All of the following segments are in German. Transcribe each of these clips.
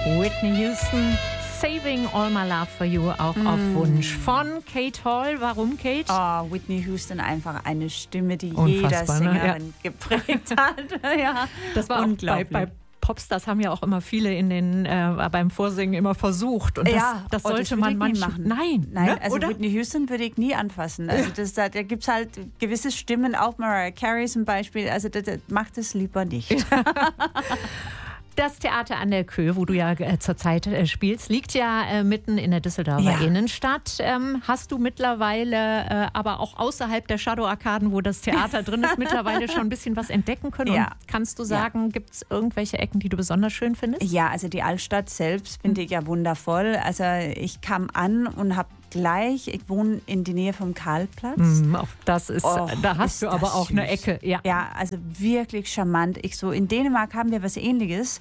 Whitney Houston, Saving All My Love For You, auch auf Wunsch von Kate Hall. Warum, Kate? Oh, Whitney Houston, einfach eine Stimme, die Unfassbar, jeder Sängerin ne? geprägt hat. Ja. Das war auch bei Popstars haben ja auch immer viele beim Vorsingen immer versucht. Und das sollte man manchmal machen. Nein, ne? Also oder? Whitney Houston würde ich nie anfassen. Also da gibt es halt gewisse Stimmen, auch Mariah Carey zum Beispiel. Also das macht es lieber nicht. Das Theater an der Köh, wo du ja zurzeit spielst, liegt ja mitten in der Düsseldorfer Innenstadt. Hast du mittlerweile, aber auch außerhalb der Shadow-Arkaden, wo das Theater drin ist, mittlerweile schon ein bisschen was entdecken können? Ja. Und kannst du sagen, gibt es irgendwelche Ecken, die du besonders schön findest? Ja, also die Altstadt selbst finde ich ja wundervoll. Also ich kam an und habe ich wohne in der Nähe vom Karlplatz. Da hast du aber auch eine Ecke. Ja, also wirklich charmant. In Dänemark haben wir was Ähnliches.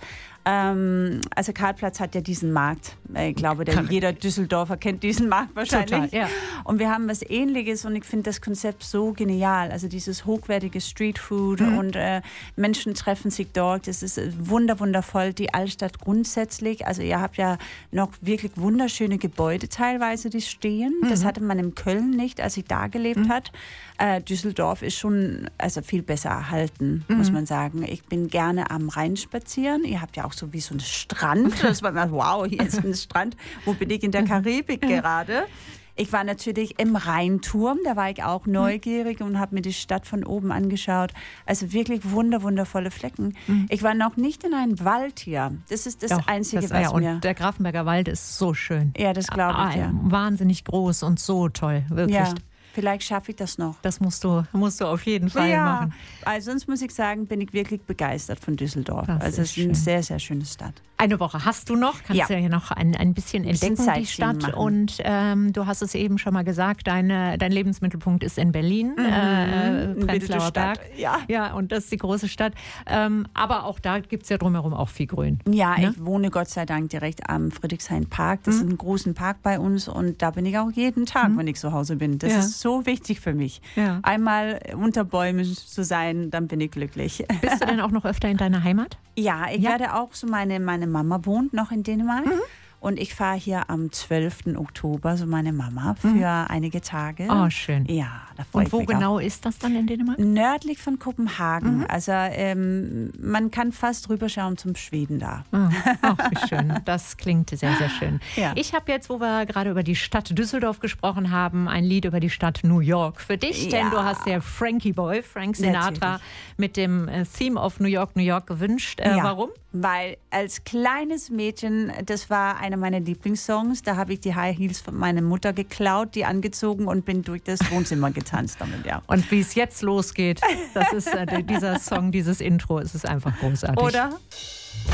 Also Karlplatz hat ja diesen Markt. Ich glaube, jeder Düsseldorfer kennt diesen Markt wahrscheinlich. Total, ja. Und wir haben was Ähnliches und ich finde das Konzept so genial. Also dieses hochwertige Streetfood und Menschen treffen sich dort. Das ist wundervoll. Die Altstadt grundsätzlich. Also ihr habt ja noch wirklich wunderschöne Gebäude teilweise, die stehen. Das hatte man in Köln nicht, als ich da gelebt hat. Düsseldorf ist schon viel besser erhalten, muss man sagen. Ich bin gerne am Rhein spazieren. Ihr habt ja auch so wie so einen Strand. Das war mal, wow, hier ist ein Strand. Wo bin ich in der Karibik gerade? Ich war natürlich im Rheinturm, da war ich auch neugierig und habe mir die Stadt von oben angeschaut. Also wirklich wundervolle Flecken. Ich war noch nicht in einem Wald hier. Das ist das Einzige, was mir... Und der Grafenberger Wald ist so schön. Ja, das glaube ich, ja. Wahnsinnig groß und so toll, wirklich. Ja. Vielleicht schaffe ich das noch. Das musst du auf jeden Fall machen. Also sonst muss ich sagen, bin ich wirklich begeistert von Düsseldorf. Es ist eine sehr, sehr schöne Stadt. Eine Woche hast du noch, kannst ja hier noch ein bisschen entdecken, die Stadt. Machen. Und du hast es eben schon mal gesagt, dein Lebensmittelpunkt ist in Berlin, Prenzlauer Berg. Ja, und das ist die große Stadt. Aber auch da gibt es ja drumherum auch viel Grün. Ja, ne? Ich wohne Gott sei Dank direkt am Friedrichshain-Park. Das ist ein großer Park bei uns und da bin ich auch jeden Tag, wenn ich zu Hause bin. Das ist so wichtig für mich. Ja. Einmal unter Bäumen zu sein, dann bin ich glücklich. Bist du denn auch noch öfter in deiner Heimat? Ja, ich werde auch meine Mama wohnt noch in Dänemark. Und ich fahre hier am 12. Oktober, so meine Mama, für einige Tage. Oh, schön. Ja, da freue ich mich. Und wo genau ist das dann in Dänemark? Nördlich von Kopenhagen. Also man kann fast rüberschauen zum Schweden da. Ach, wie schön. Das klingt sehr, sehr schön. Ja. Ich habe jetzt, wo wir gerade über die Stadt Düsseldorf gesprochen haben, ein Lied über die Stadt New York für dich. Ja. Denn du hast ja Frankie Boy, Frank Sinatra, mit dem Theme of New York, New York gewünscht. Warum? Weil als kleines Mädchen, das war einer meiner Lieblingssongs, da habe ich die High Heels von meiner Mutter geklaut, die angezogen und bin durch das Wohnzimmer getanzt damit, ja. Und wie es jetzt losgeht, das ist dieser Song, dieses Intro, es ist einfach großartig. Oder?